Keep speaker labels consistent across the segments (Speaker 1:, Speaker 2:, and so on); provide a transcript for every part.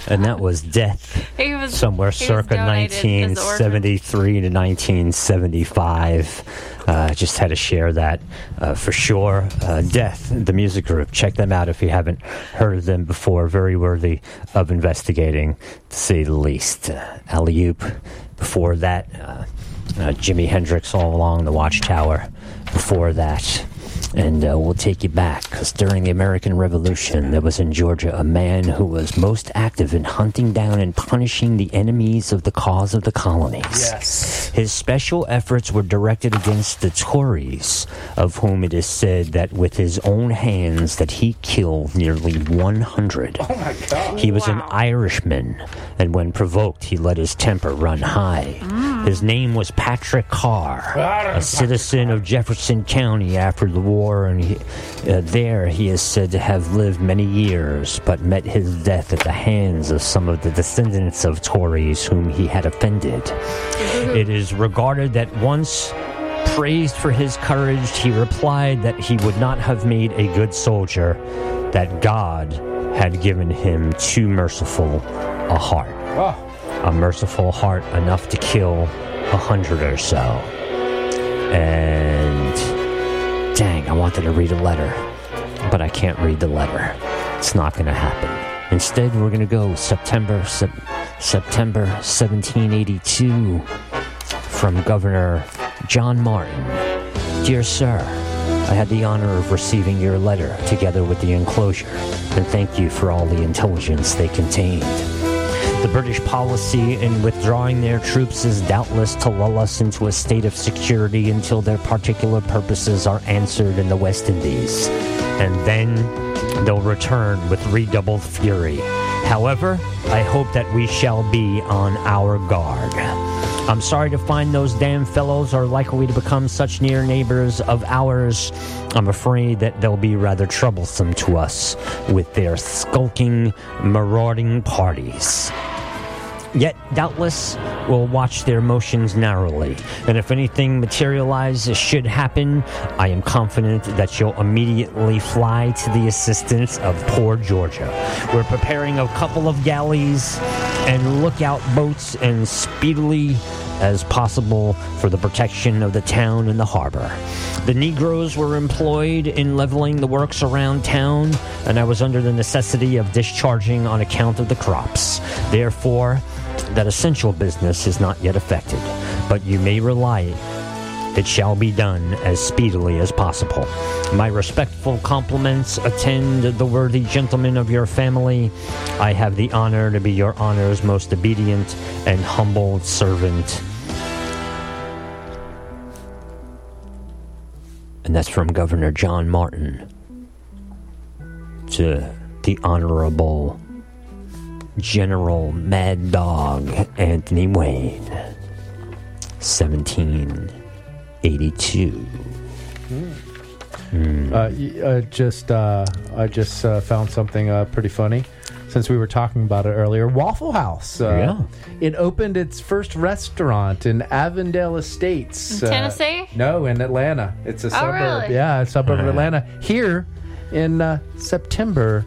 Speaker 1: And that was Death, somewhere circa 1973 to 1975. Just had to share that for sure. Death, the music group. Check them out if you haven't heard of them before. Very worthy of investigating, to say the least. Alley-oop. Before that, Jimi Hendrix, All Along the Watchtower. Before that. And we'll take you back, because during the American Revolution, there was in Georgia a man who was most active in hunting down and punishing the enemies of the cause of the colonies.
Speaker 2: Yes.
Speaker 1: His special efforts were directed against the Tories, of whom it is said that with his own hands that he killed nearly 100.
Speaker 2: Oh my God.
Speaker 1: He was an Irishman, and when provoked, he let his temper run high. His name was Patrick Carr, a citizen of Jefferson County after the war, and there he is said to have lived many years, but met his death at the hands of some of the descendants of Tories whom he had offended. It is regarded that once praised for his courage, he replied that he would not have made a good soldier, that God had given him too merciful a heart.
Speaker 2: Oh.
Speaker 1: A merciful heart enough to kill 100 or so. And dang, I wanted to read a letter, but I can't read the letter. It's not going to happen. Instead, we're going to go September 1782 from Governor John Martin. Dear Sir, I had the honor of receiving your letter together with the enclosure, and thank you for all the intelligence they contained. The British policy in withdrawing their troops is doubtless to lull us into a state of security until their particular purposes are answered in the West Indies, and then they'll return with redoubled fury. However, I hope that we shall be on our guard. I'm sorry to find those damn fellows are likely to become such near neighbors of ours. I'm afraid that they'll be rather troublesome to us with their skulking, marauding parties. Yet, doubtless, we'll watch their motions narrowly, and if anything materializes should happen, I am confident that you'll immediately fly to the assistance of poor Georgia. We're preparing a couple of galleys and lookout boats and speedily as possible for the protection of the town and the harbor. The Negroes were employed in leveling the works around town, and I was under the necessity of discharging on account of the crops. Therefore, that essential business is not yet effected, but you may rely it shall be done as speedily as possible. My respectful compliments attend the worthy gentlemen of your family. I have the honor to be your honor's most obedient and humble servant. And that's from Governor John Martin to the Honorable General Mad Dog Anthony Wayne, 1782.
Speaker 2: I just found something pretty funny. Since we were talking about it earlier, Waffle House. It opened its first restaurant in Avondale Estates.
Speaker 3: In Tennessee?
Speaker 2: No, in Atlanta. It's a suburb.
Speaker 3: Really?
Speaker 2: Yeah, a suburb of Atlanta. Here in September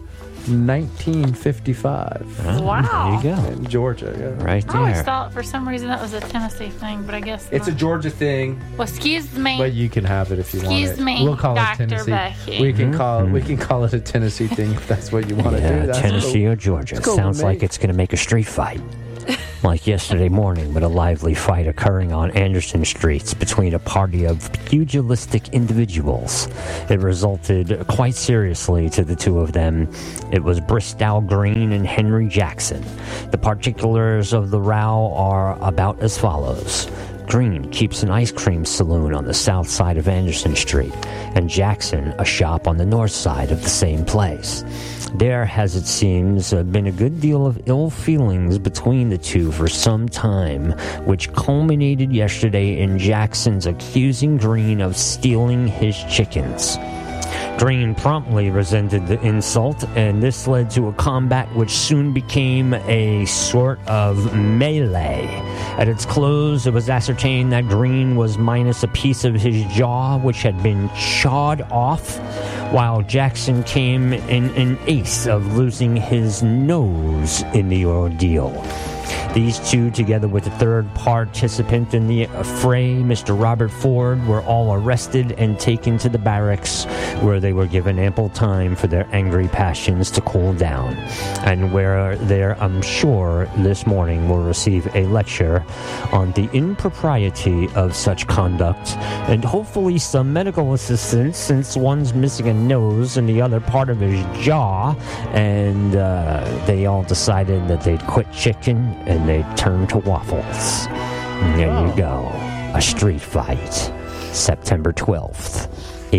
Speaker 2: 1955.
Speaker 3: Wow.
Speaker 1: There you go.
Speaker 2: In Georgia, yeah.
Speaker 1: Right
Speaker 3: I always
Speaker 1: there.
Speaker 3: thought for some reason that was a Tennessee thing, but I guess
Speaker 2: It's a
Speaker 3: not.
Speaker 2: Georgia thing,
Speaker 3: Well, excuse me.
Speaker 2: but you can have it if you want it.
Speaker 3: Excuse me,
Speaker 2: We'll call
Speaker 3: Dr.
Speaker 2: it Tennessee.
Speaker 3: Becky.
Speaker 2: We can call it a Tennessee thing if that's what you want to do.
Speaker 1: Yeah,
Speaker 2: That's
Speaker 1: Tennessee
Speaker 2: cool.
Speaker 1: or Georgia.
Speaker 2: It's cool
Speaker 1: Sounds
Speaker 2: with
Speaker 1: like
Speaker 2: me.
Speaker 1: it's going to make a street fight. Like yesterday morning, with a lively fight occurring on Anderson Streets between a party of pugilistic individuals. It resulted quite seriously to the two of them. It was Bristow Green and Henry Jackson. The particulars of the row are about as follows. Green keeps an ice cream saloon on the south side of Anderson Street, and Jackson a shop on the north side of the same place. There has, it seems, been a good deal of ill feelings between the two for some time, which culminated yesterday in Jackson's accusing Green of stealing his chickens. Green promptly resented the insult, and this led to a combat which soon became a sort of melee, At its close, it was ascertained that Green was minus a piece of his jaw, which had been chawed off, while Jackson came in an ace of losing his nose in the ordeal. These two, together with the third participant in the fray, Mr. Robert Ford, were all arrested and taken to the barracks, where they were given ample time for their angry passions to cool down, and where there, I'm sure, this morning will receive a lecture on the impropriety of such conduct, and hopefully some medical assistance, since one's missing a nose and the other part of his jaw, and they all decided that they'd quit chicken and they turned to waffles. And there you go. A street fight. September 12th,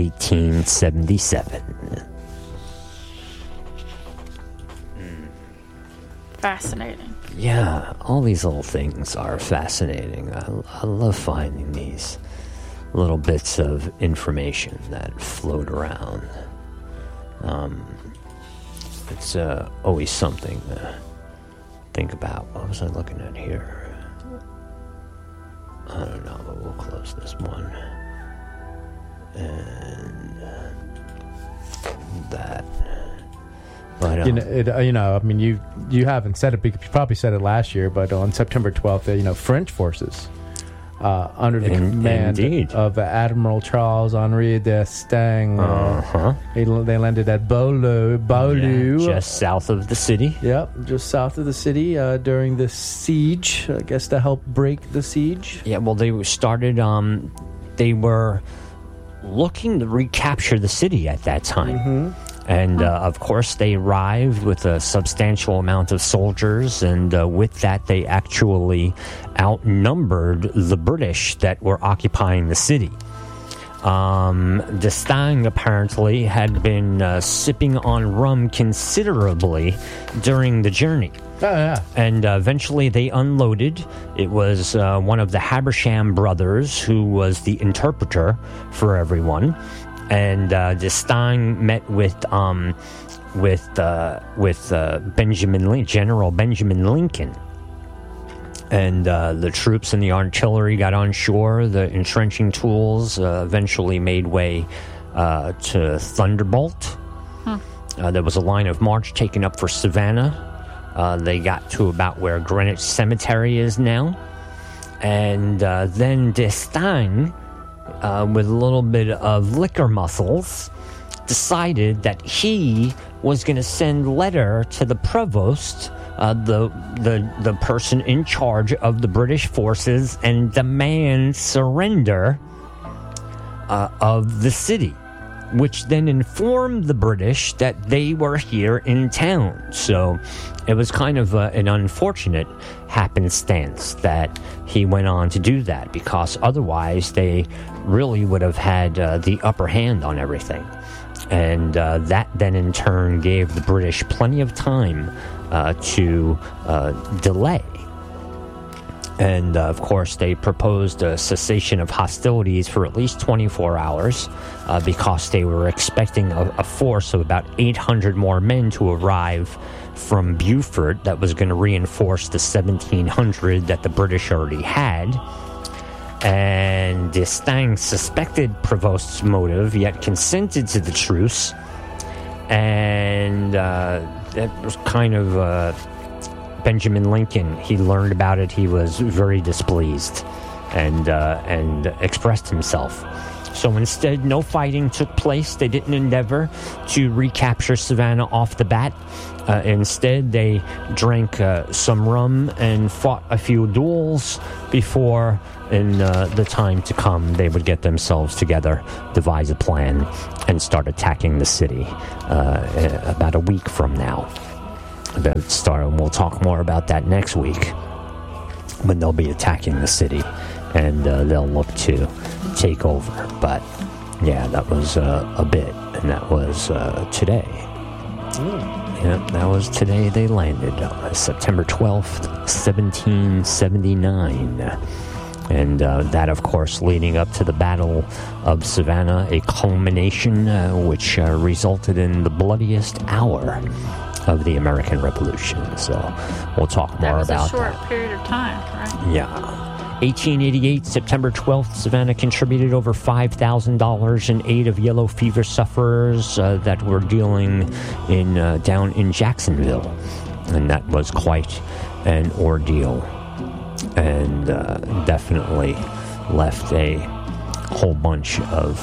Speaker 1: 1877.
Speaker 3: Fascinating.
Speaker 1: Yeah, all these little things are fascinating. I love finding these little bits of information that float around. It's always something to think about. What was I looking at here? I don't know, but we'll close this one. And that. But,
Speaker 2: I mean, you haven't said it because you probably said it last year, but on September 12th, French forces under the command of Admiral Charles Henri d'Estaing. They landed at Beaulieu,
Speaker 1: just south of the city.
Speaker 2: Yep, just south of the city during the siege, I guess, to help break the siege.
Speaker 1: Yeah, well, they started. They were looking to recapture the city at that time. Mm-hmm. And, of course, they arrived with a substantial amount of soldiers, and with that, they actually outnumbered the British that were occupying the city. D'Estaing apparently had been sipping on rum considerably during the journey.
Speaker 2: Oh, yeah.
Speaker 1: And eventually they unloaded. It was one of the Habersham brothers who was the interpreter for everyone. And D'Estaing met with General Benjamin Lincoln, and the troops and the artillery got on shore. The entrenching tools eventually made way to Thunderbolt. There was a line of march taken up for Savannah. They got to about where Greenwich Cemetery is now, and then D'Estaing, with a little bit of liquor muscles, decided that he was going to send a letter to the provost, the person in charge of the British forces, and demand surrender of the city, which then informed the British that they were here in town. So it was kind of an unfortunate happenstance that he went on to do that, because otherwise they really would have had the upper hand on everything. And that then in turn gave the British plenty of time to delay. And, of course, they proposed a cessation of hostilities for at least 24 hours because they were expecting a force of about 800 more men to arrive from Beaufort that was going to reinforce the 1,700 that the British already had. And D'Estaing suspected Provost's motive, yet consented to the truce. And that was kind of... Benjamin Lincoln, he learned about it. He was very displeased and expressed himself. So instead, no fighting took place. They didn't endeavor to recapture Savannah off the bat. Instead, they drank some rum and fought a few duels before, in the time to come, they would get themselves together, devise a plan, and start attacking the city about a week from now. And we'll talk more about that next week, when they'll be attacking the city and they'll look to take over. But yeah, that was a bit, and that was today. Yeah, that was today they landed, September 12th, 1779. And that, of course, leading up to the Battle of Savannah, a culmination which resulted in the bloodiest hour of the American Revolution. So we'll talk more about that.
Speaker 3: That was a short period of time, right?
Speaker 1: Yeah. 1888, September 12th, Savannah contributed over $5,000 in aid of yellow fever sufferers that were dealing down in Jacksonville. And that was quite an ordeal. And definitely left a whole bunch of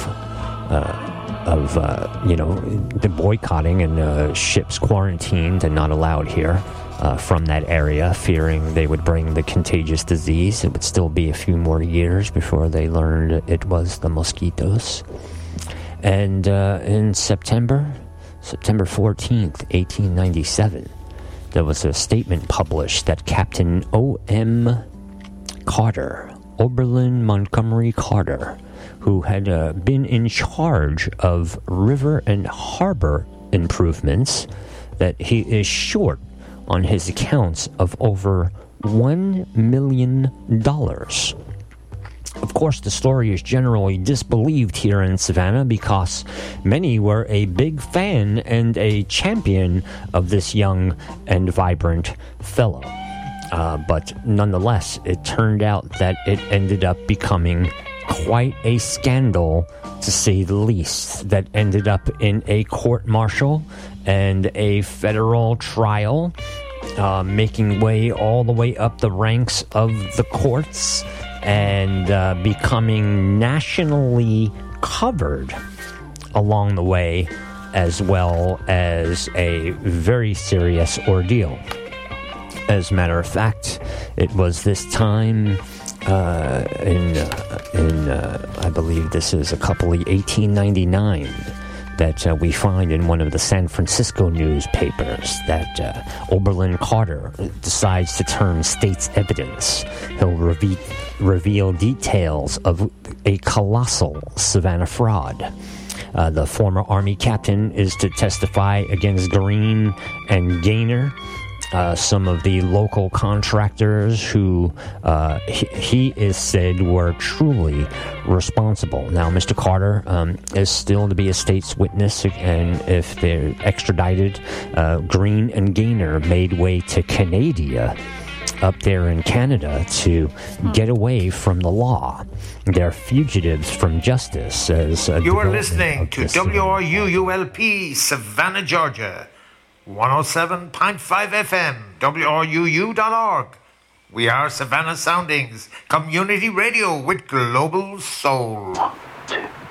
Speaker 1: the boycotting and ships quarantined and not allowed here. From that area, fearing they would bring the contagious disease. It would still be a few more years before they learned it was the mosquitoes. And in September 14th, 1897, there was a statement published that Captain O.M. Carter, Oberlin Montgomery Carter, who had been in charge of river and harbor improvements, that he is short on his accounts of over $1 million. Of course, the story is generally disbelieved here in Savannah because many were a big fan and a champion of this young and vibrant fellow. But nonetheless, it turned out that it ended up becoming quite a scandal, to say the least, that ended up in a court-martial and a federal trial, making way all the way up the ranks of the courts and becoming nationally covered along the way, as well as a very serious ordeal. As a matter of fact, it was this time I believe this is 1899, that we find in one of the San Francisco newspapers that Oberlin Carter decides to turn state's evidence. He'll reveal details of a colossal Savannah fraud. The former Army captain is to testify against Green and Gaynor, some of the local contractors who he is said were truly responsible. Now, Mr. Carter is still to be a state's witness, and if they're extradited, Green and Gaynor made way to Canada, up there in Canada, to get away from the law. They're fugitives from justice.
Speaker 4: You are listening to WRUULP, Savannah, Georgia. 107.5 FM, WRUU.org. We are Savannah Soundings, community radio with global soul. 1, 2.